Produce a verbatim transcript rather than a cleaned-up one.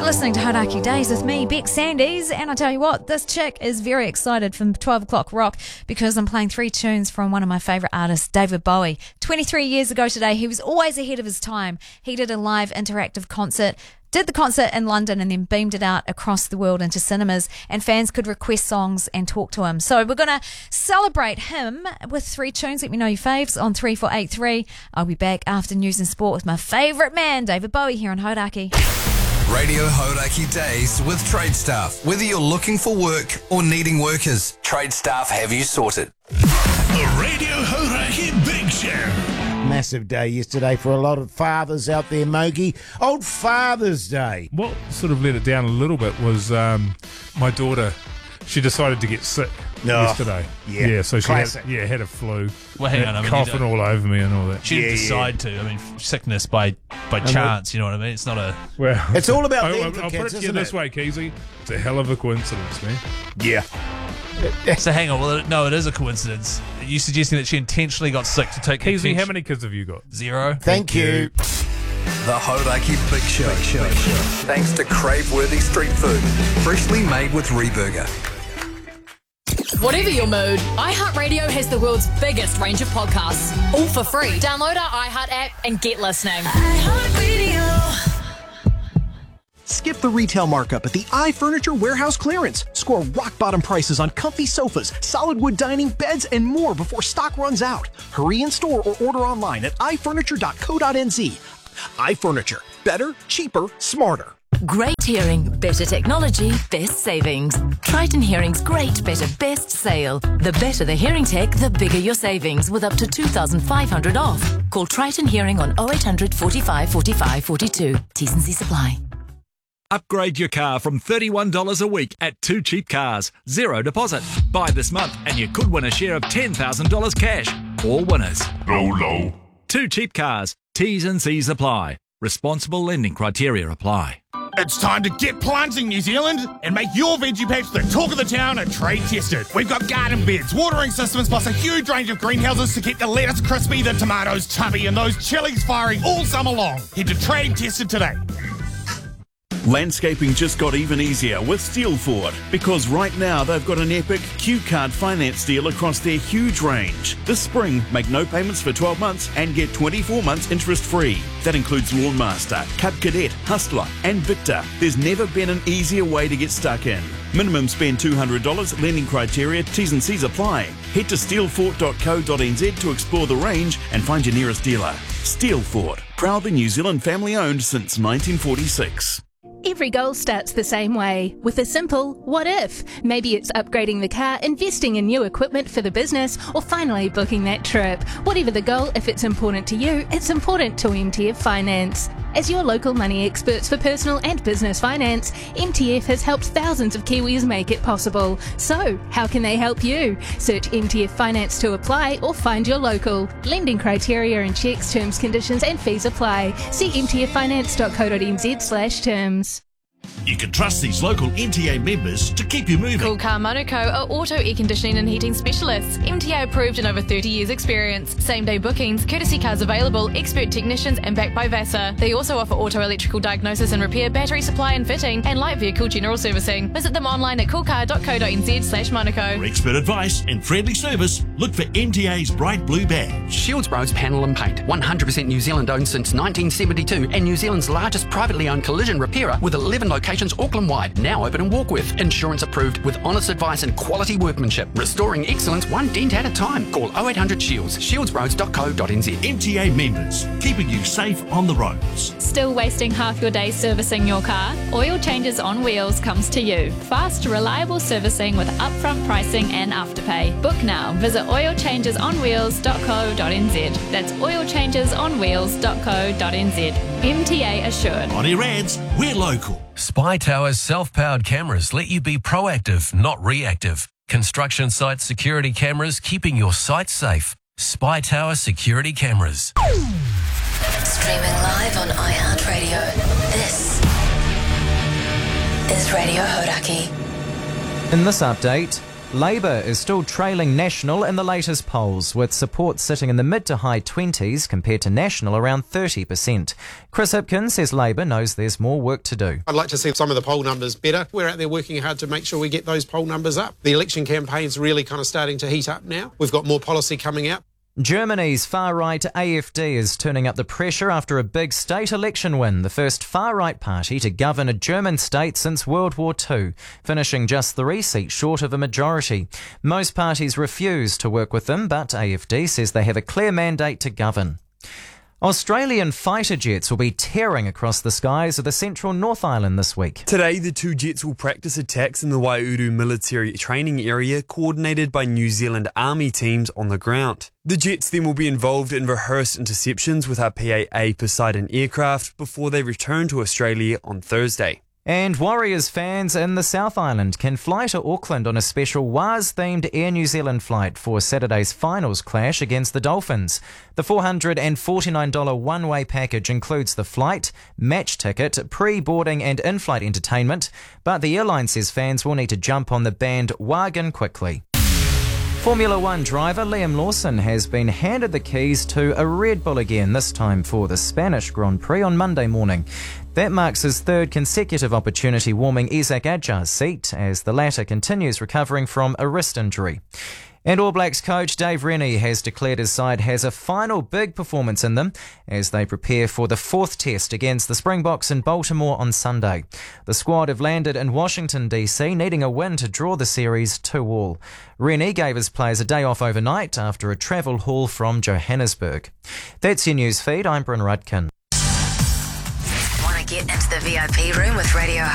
Listening to Hodaki Days with me, Beck Sandys, and I tell you what, this chick is very excited from twelve o'clock rock because I'm playing three tunes from one of my favourite artists, David Bowie. twenty-three years ago today, he was always ahead of his time. He did a live interactive concert, did the concert in London and then beamed it out across the world into cinemas, and fans could request songs and talk to him. So we're going to celebrate him with three tunes. Let me know your faves on three four eight three. I'll be back after news and sport with my favourite man, David Bowie, here on Hodaki. Radio Hodaki Days with Trade Staff. Whether you're looking for work or needing workers, Trade Staff have you sorted. The Radio Hodaki Big Show. Massive day yesterday for a lot of fathers out there, Mogi. Old Father's Day. What sort of let it down a little bit was um, my daughter. She decided to get sick Oh, yesterday. yeah. yeah, so she Classic. had, yeah, had a flu. Well, hang had on, I mean, coughing you all over me and all that. She didn't Yeah, decide to. I mean, sickness by by chance, you know what I mean? It's not a... Well, It's all about I, them I'll, for I'll kids, put it to you isn't this it? way, Keezy. It's a hell of a coincidence, man. Yeah. So hang on, well, no, it is a coincidence. Are you suggesting that she intentionally got sick to take... Keezy, attention? how many kids have you got? Zero. Thank you. The Hodaki Big Show. Big Show. Thanks to crave-worthy street food, freshly made with Reburger. Whatever your mood, iHeartRadio has the world's biggest range of podcasts, all for free. Download our iHeart app and get listening. Skip the retail markup at the iFurniture Warehouse Clearance. Score rock-bottom prices on comfy sofas, solid wood dining, beds, and more before stock runs out. Hurry in store or order online at i furniture dot co dot n z. iFurniture. Better, cheaper, smarter. Great hearing, better technology, best savings. Triton Hearing's great, better, best sale. The better the hearing tech, the bigger your savings with up to two thousand five hundred dollars off. Call Triton Hearing on oh eight hundred, forty-five, forty-five, forty-two. T's and C's apply. Upgrade your car from thirty-one dollars a week at Two Cheap Cars. Zero deposit. Buy this month and you could win a share of ten thousand dollars cash. All winners. Low, low. Two Cheap Cars. T's and C's apply. Responsible lending criteria apply. It's time to get plunging, New Zealand, and make your veggie patch the talk of the town and trade tested. We've got garden beds, watering systems, plus a huge range of greenhouses to keep the lettuce crispy, the tomatoes chubby, and those chilies firing all summer long. Head to Trade Tested today. Landscaping just got even easier with Steelford, because right now they've got an epic Q-Card finance deal across their huge range. This spring, make no payments for twelve months and get twenty-four months interest-free. That includes Lawnmaster, Cub Cadet, Hustler and Victor. There's never been an easier way to get stuck in. Minimum spend two hundred dollars, lending criteria, T's and C's apply. Head to steelfort dot co dot n z to explore the range and find your nearest dealer. Steelfort, proudly New Zealand family owned since nineteen forty-six. Every goal starts the same way, with a simple what if. Maybe it's upgrading the car, investing in new equipment for the business, or finally booking that trip. Whatever the goal, if it's important to you, it's important to M T F Finance. As your local money experts for personal and business finance, M T F has helped thousands of Kiwis make it possible. So, how can they help you? Search M T F Finance to apply or find your local. Lending criteria and checks, terms, conditions and fees apply. See m t f finance dot co dot n z slash terms. You can trust these local M T A members to keep you moving. Cool Car Manukau are auto air conditioning and heating specialists. M T A approved and over thirty years experience. Same day bookings, courtesy cars available, expert technicians and backed by Vasa. They also offer auto electrical diagnosis and repair, battery supply and fitting, and light vehicle general servicing. Visit them online at cool car dot co dot n z slash Manukau. For expert advice and friendly service, look for M T A's bright blue badge. Shields Bros Panel and Paint, one hundred percent New Zealand owned since nineteen seventy-two and New Zealand's largest privately owned collision repairer with eleven locations Auckland-wide, now open and walk with. Insurance approved with honest advice and quality workmanship. Restoring excellence one dent at a time. Call oh eight hundred Shields, shields roads dot co dot n z. M T A members, keeping you safe on the roads. Still wasting half your day servicing your car? Oil Changes on Wheels comes to you. Fast, reliable servicing with upfront pricing and afterpay. Book now. Visit oil changes on wheels dot co dot n z. That's oil changes on wheels dot co dot n z. M T A assured. On air ads, we're local. Spy Tower's self-powered cameras let you be proactive, not reactive. Construction site security cameras keeping your site safe. Spy Tower security cameras. Streaming live on iHeartRadio. This is Radio Hodaki. In this update, Labour is still trailing National in the latest polls, with support sitting in the mid to high twenties compared to National around thirty percent. Chris Hipkins says Labour knows there's more work to do. I'd like to see some of the poll numbers better. We're out there working hard to make sure we get those poll numbers up. The election campaign's really kind of starting to heat up now. We've got more policy coming out. Germany's far-right A F D is turning up the pressure after a big state election win, the first far-right party to govern a German state since World War Two, finishing just three seats short of a majority. Most parties refuse to work with them, but A F D says they have a clear mandate to govern. Australian fighter jets will be tearing across the skies of the central North Island this week. Today, the two jets will practice attacks in the Waiuru military training area, coordinated by New Zealand Army teams on the ground. The jets then will be involved in rehearsed interceptions with our P A A Poseidon aircraft before they return to Australia on Thursday. And Warriors fans in the South Island can fly to Auckland on a special W A S-themed Air New Zealand flight for Saturday's finals clash against the Dolphins. The four hundred forty-nine dollars one-way package includes the flight, match ticket, pre-boarding and in-flight entertainment, but the airline says fans will need to jump on the band wagon quickly. Formula One driver Liam Lawson has been handed the keys to a Red Bull again, this time for the Spanish Grand Prix on Monday morning. That marks his third consecutive opportunity warming Isaac Adjar's seat as the latter continues recovering from a wrist injury. And All Blacks coach Dave Rennie has declared his side has a final big performance in them as they prepare for the fourth test against the Springboks in Baltimore on Sunday. The squad have landed in Washington D C, needing a win to draw the series two all. Rennie gave his players a day off overnight after a travel haul from Johannesburg. That's your news feed. I'm Bryn Rudkin. Want to get into the V I P room with Radio